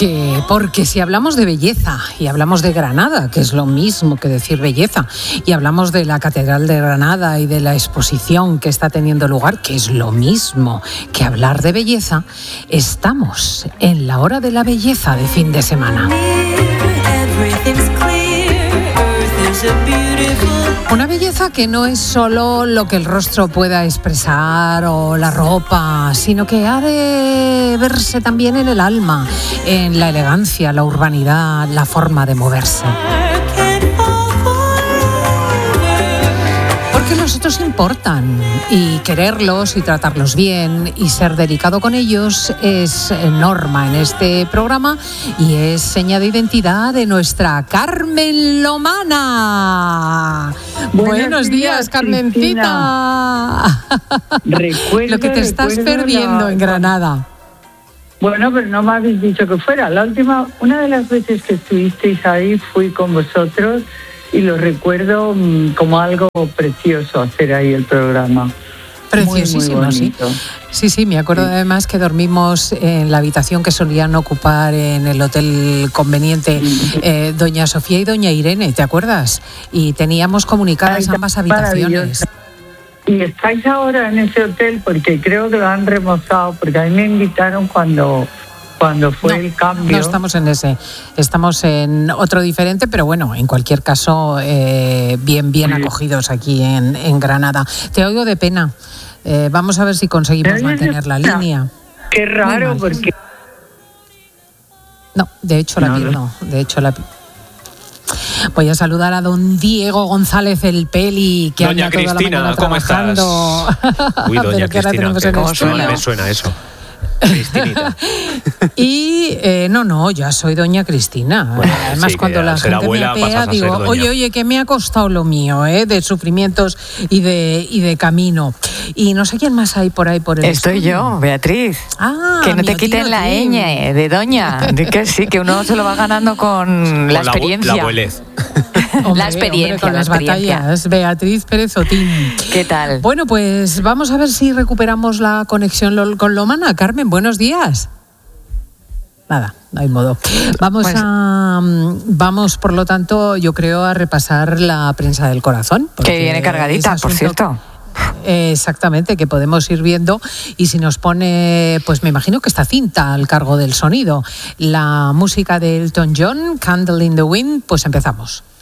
Porque si hablamos de belleza y hablamos de Granada, que es lo mismo que decir belleza, y hablamos de la Catedral de Granada y de la exposición que está teniendo lugar, que es lo mismo que hablar de belleza, estamos en la hora de la belleza de fin de semana. Una belleza que no es solo lo que el rostro pueda expresar o la ropa, sino que ha de verse también en el alma, en la elegancia, la urbanidad, la forma de moverse. Porque los otros importan y quererlos y tratarlos bien y ser delicado con ellos es norma en este programa y es seña de identidad de nuestra Carmen Lomana. Buenos días, Carmencita. Lo que te estás perdiendo en Granada. Bueno, pero no me habéis dicho que fuera. Una de las veces que estuvisteis ahí fui con vosotros y lo recuerdo como algo precioso hacer ahí el programa. Preciosísimo, muy sí. Sí, me acuerdo además que dormimos en la habitación que solían ocupar en el Hotel Conveniente doña Sofía y doña Irene, ¿te acuerdas? Y teníamos comunicadas ambas habitaciones. ¿Y estáis ahora en ese hotel? Porque creo que lo han remozado, porque a mí me invitaron cuando fue el cambio. No estamos en ese, estamos en otro diferente, pero bueno, en cualquier caso, bien acogidos aquí en Granada. Te oigo de pena. Vamos a ver si conseguimos mantener la línea. Qué raro, porque... No, de hecho la pierdo. Voy a saludar a don Diego González el Peli, que doña Cristina, ¿cómo estás? Uy, doña Cristina, ¿cómo me suena eso? Cristinita. Y no, ya soy doña Cristina. Bueno, además, sí, cuando la gente me apea, digo, oye, que me ha costado lo mío, de sufrimientos y de camino. Y no sé quién más hay por ahí por el Estoy estudio. Yo, Beatriz. Que no te quiten la ñ de doña. De que sí, que uno se lo va ganando con la experiencia. La abuelez. La experiencia. Con las batallas. Beatriz Pérez Otín. ¿Qué tal? Bueno, pues vamos a ver si recuperamos la conexión con Lomana. Carmen, buenos días. Nada, no hay modo. Vamos, por lo tanto, yo creo, a repasar la prensa del corazón. Que viene cargadita, por cierto. Exactamente, que podemos ir viendo, y si nos pone, pues me imagino que esta cinta al cargo del sonido, la música de Elton John, Candle in the Wind, pues empezamos.